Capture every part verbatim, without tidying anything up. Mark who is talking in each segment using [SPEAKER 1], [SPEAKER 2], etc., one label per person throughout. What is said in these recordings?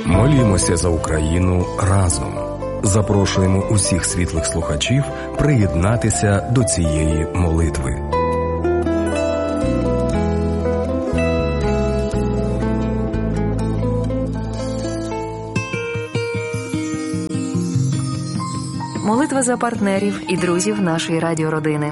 [SPEAKER 1] Молімося за Україну разом. Запрошуємо усіх світлих слухачів приєднатися до цієї молитви.
[SPEAKER 2] Молитва за партнерів і друзів нашої радіородини.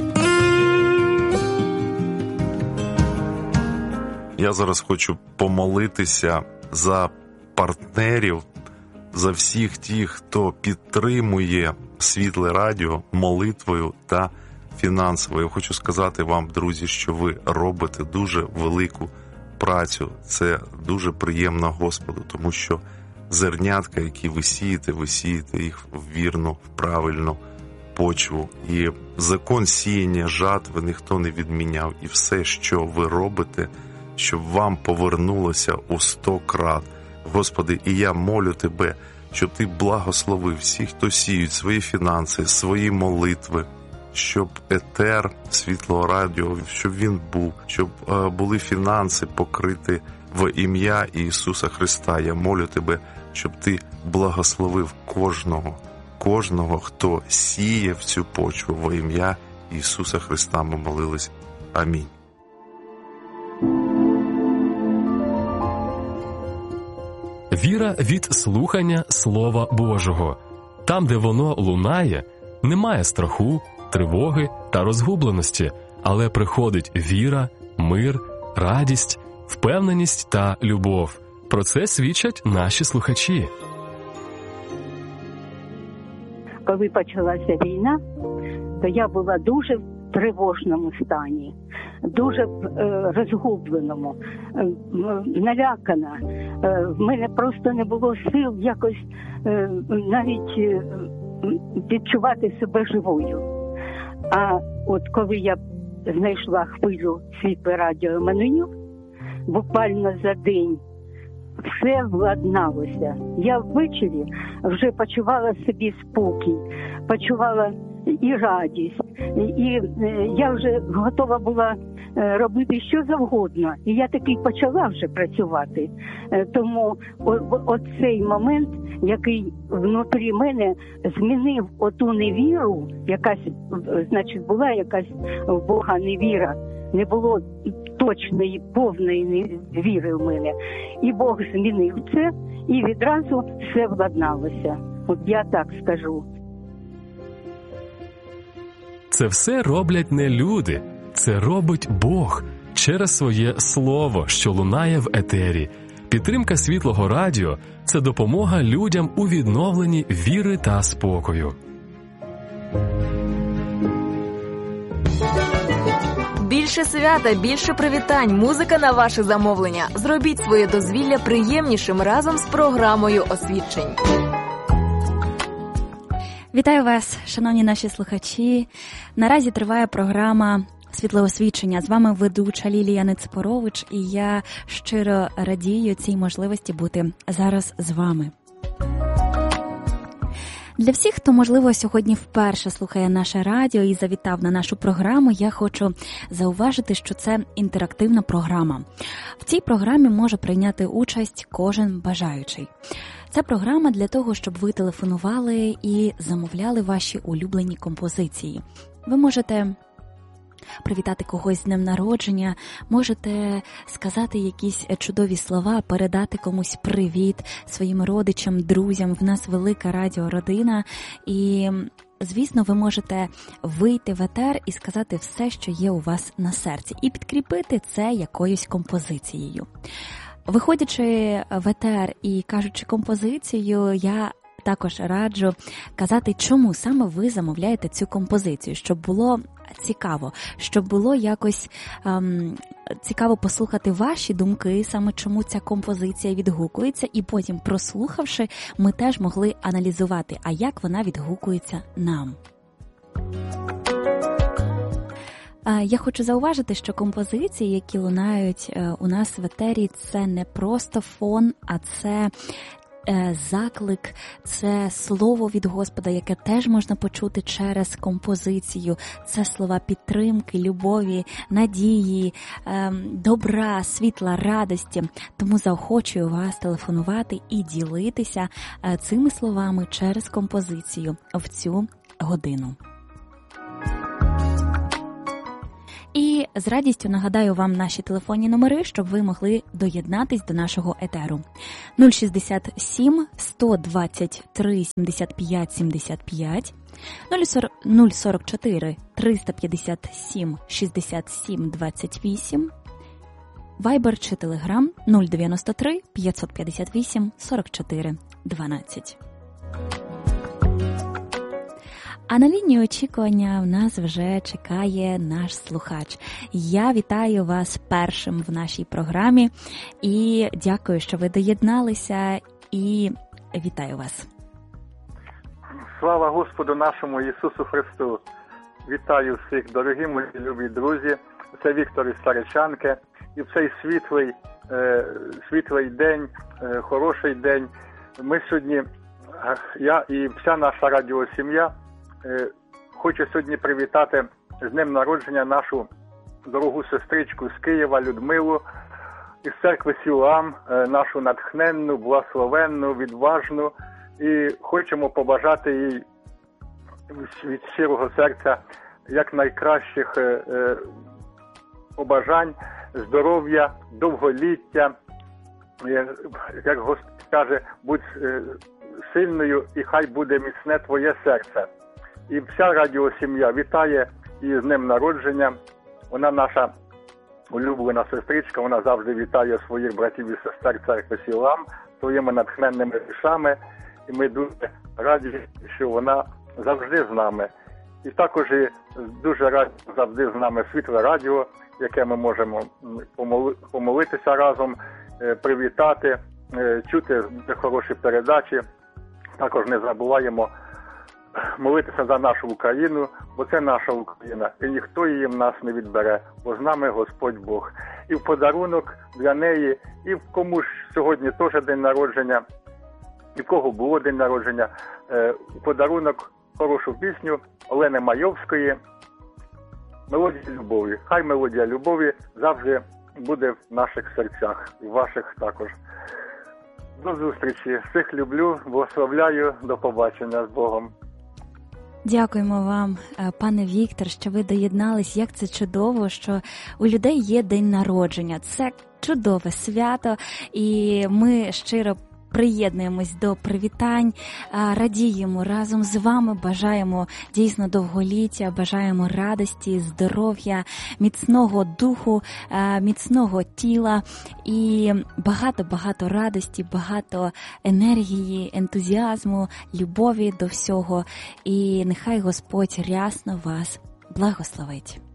[SPEAKER 3] Я зараз хочу помолитися за партнерів, за всіх тих, хто підтримує Світле Радіо молитвою та фінансовою. Я хочу сказати вам, друзі, що ви робите дуже велику працю. Це дуже приємно Господу, тому що зернятка, які ви сієте, ви сієте їх в вірну, в правильну почву. І закон сіяння жатви ніхто не відміняв. І все, що ви робите, щоб вам повернулося у сто крат. Господи, і я молю Тебе, щоб Ти благословив всіх, хто сіють свої фінанси, свої молитви, щоб етер Світлого Радіо, щоб він був, щоб е, були фінанси покриті в ім'я Ісуса Христа. Я молю Тебе, щоб Ти благословив кожного, кожного, хто сіє в цю почву во ім'я Ісуса Христа. Ми молились. Амінь.
[SPEAKER 4] Віра від слухання Слова Божого. Там, де воно лунає, немає страху, тривоги та розгубленості, але приходить віра, мир, радість, впевненість та любов. Про це свідчать наші слухачі.
[SPEAKER 5] Коли почалася війна, то я була дуже в тривожному стані, дуже е, розгубленому, е, налякана. Е, в мене просто не було сил якось е, навіть е, відчувати себе живою. А от коли я знайшла хвилю Світле Радіо Еммануїл, буквально за день все владналося. Я ввечері вже почувала собі спокій, почувала і радість, і я вже готова була робити що завгодно. І я таки почала вже працювати. Тому оцей момент, який внутрі мене змінив оту невіру, якась, значить, була якась в Бога невіра, не було точної, повної віри в мене. І Бог змінив це, і відразу все владналося. От я так скажу.
[SPEAKER 4] Це все роблять не люди, це робить Бог через своє слово, що лунає в етері. Підтримка Світлого Радіо – це допомога людям у відновленні віри та спокою.
[SPEAKER 2] Більше свята, більше привітань, музика на ваше замовлення. Зробіть своє дозвілля приємнішим разом з програмою освідчень.
[SPEAKER 6] Вітаю вас, шановні наші слухачі. Наразі триває програма «Світле освідчення». З вами ведуча Лілія Неципорович, і я щиро радію цій можливості бути зараз з вами. Для всіх, хто, можливо, сьогодні вперше слухає наше радіо і завітав на нашу програму, я хочу зауважити, що це інтерактивна програма. В цій програмі може прийняти участь кожен бажаючий. Це програма для того, щоб ви телефонували і замовляли ваші улюблені композиції. Ви можете привітати когось з днем народження, можете сказати якісь чудові слова, передати комусь привіт своїм родичам, друзям. В нас велика радіородина, і, звісно, ви можете вийти в етер і сказати все, що є у вас на серці, і підкріпити це якоюсь композицією. Виходячи в етер і кажучи композицію, я також раджу казати, чому саме ви замовляєте цю композицію, щоб було цікаво, щоб було якось ем, цікаво послухати ваші думки, саме чому ця композиція відгукується, і потім, прослухавши, ми теж могли аналізувати, а як вона відгукується нам. Я хочу зауважити, що композиції, які лунають у нас в етері, це не просто фон, а це заклик, це слово від Господа, яке теж можна почути через композицію. Це слова підтримки, любові, надії, добра, світла, радості. Тому заохочую вас телефонувати і ділитися цими словами через композицію в цю годину. І з радістю нагадаю вам наші телефонні номери, щоб ви могли доєднатись до нашого етеру. нуль шістдесят сім сто двадцять три сімдесят п'ять сімдесят п'ять, нуль сорок чотири триста п'ятдесят сім шістдесят сім двадцять вісім, Viber чи Telegram нуль дев'яносто три п'ятсот п'ятдесят вісім сорок чотири дванадцять. А на лінії очікування в нас вже чекає наш слухач. Я вітаю вас першим в нашій програмі і дякую, що ви доєдналися, і вітаю вас.
[SPEAKER 7] Слава Господу нашому Ісусу Христу! Вітаю всіх, дорогі мої любі друзі. Це Віктор із Старичанки. І в цей світлий, е, світлий день, е, хороший день, ми сьогодні, я і вся наша радіосім'я, хочу сьогодні привітати з днем народження нашу дорогу сестричку з Києва Людмилу із церкви Сілам, нашу натхненну, благословенну, відважну, і хочемо побажати їй від щирого серця якнайкращих побажань, здоров'я, довголіття, як Господь каже, будь сильною і хай буде міцне твоє серце. І вся радіосім'я вітає її з днем народження. Вона наша улюблена сестричка, вона завжди вітає своїх братів і сестер церкви Сілам своїми натхненними віршами. І ми дуже раді, що вона завжди з нами. І також і дуже раді завжди з нами Світле радіо, яке ми можемо помолитися разом, привітати, чути хороші передачі. Також не забуваємо молитися за нашу Україну, бо це наша Україна, і ніхто її в нас не відбере, бо з нами Господь Бог. І в подарунок для неї, і в кому ж сьогодні теж день народження, і в кого було день народження, в подарунок хорошу пісню Олени Майовської «Мелодія любові». Хай мелодія любові завжди буде в наших серцях, і в ваших також. До зустрічі. Всіх люблю, благословляю, до побачення з Богом.
[SPEAKER 6] Дякуємо вам, пане Віктор, що ви доєднались. Як це чудово, що у людей є день народження. Це чудове свято, і ми щиро приєднуємось до привітань, радіємо разом з вами, бажаємо дійсно довголіття, бажаємо радості, здоров'я, міцного духу, міцного тіла і багато-багато радості, багато енергії, ентузіазму, любові до всього. І нехай Господь рясно вас благословить.